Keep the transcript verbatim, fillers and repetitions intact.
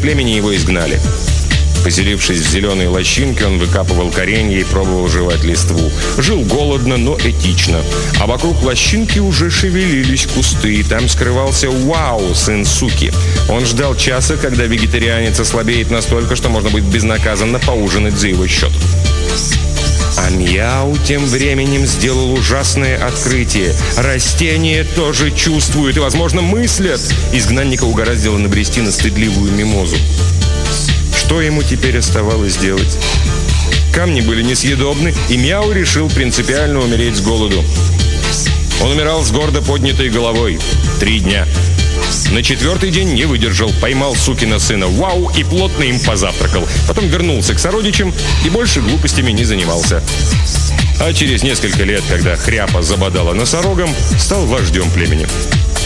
племени его изгнали. Поселившись в зеленой лощинке, он выкапывал коренья и пробовал жевать листву. Жил голодно, но этично. А вокруг лощинки уже шевелились кусты, и там скрывался Уау, сын суки. Он ждал часа, когда вегетарианец ослабеет настолько, что можно будет безнаказанно поужинать за его счет. А Мяу тем временем сделал ужасное открытие. Растения тоже чувствуют и, возможно, мыслят. Изгнанника угораздило набрести на стыдливую мимозу. Что ему теперь оставалось делать? Камни были несъедобны, и Мяу решил принципиально умереть с голоду. Он умирал с гордо поднятой головой. Три дня. На четвертый день не выдержал, поймал сукина сына Вау и плотно им позавтракал. Потом вернулся к сородичам и больше глупостями не занимался. А через несколько лет, когда Хряпа забодала носорогом, стал вождем племени.